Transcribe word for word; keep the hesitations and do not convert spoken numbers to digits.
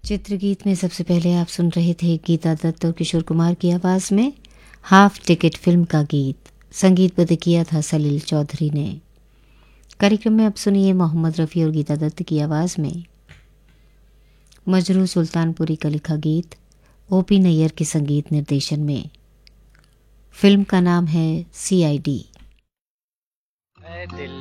चित्रगीत में सबसे पहले आप सुन रहे थे गीता दत्त और किशोर कुमार की आवाज़ में हाफ टिकट फिल्म का गीत। संगीतबद्ध किया था सलील चौधरी ने। कार्यक्रम में अब सुनिए मोहम्मद रफ़ी और गीता दत्त की आवाज़ में मजरू सुल्तानपुरी का लिखा गीत ओपी नैयर के संगीत निर्देशन में। फिल्म का नाम है सी आई डी। ऐ दिल